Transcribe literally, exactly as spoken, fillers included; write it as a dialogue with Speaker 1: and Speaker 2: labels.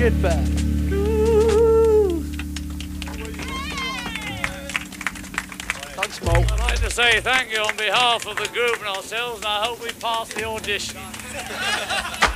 Speaker 1: shit bag. Don't smoke.
Speaker 2: I'd like to say thank you on behalf of the group and ourselves, and I hope we pass the audition.